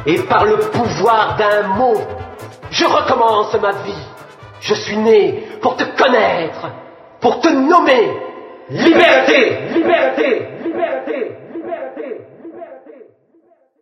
et par le pouvoir d'un mot, je recommence ma vie. Je suis né pour te connaître, pour te nommer. Liberté, liberté,